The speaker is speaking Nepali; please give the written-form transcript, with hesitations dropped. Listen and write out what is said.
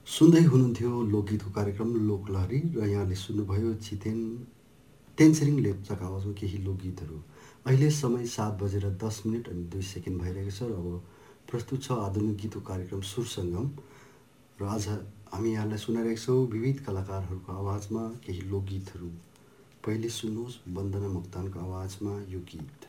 सुन्दै हुनुहुन्थ्यो लोकगीतको कार्यक्रम लोकलहरी र यहाँले सुन्नुभयो तेन्सेरिङ लेप्चाको आवाजमा केही लोकगीतहरू। अहिले समय 7:10 अनि 2 सेकेन्ड भइरहेको छ र अब प्रस्तुत छ आधुनिक गीतको कार्यक्रम सुर सङ्गम र आज हामी यहाँलाई सुनाइरहेका छौँ विविध कलाकारहरूको आवाजमा केही लोकगीतहरू। पहिले सुन्नुहोस् वन्दना मोक्तानको आवाजमा यो गीत।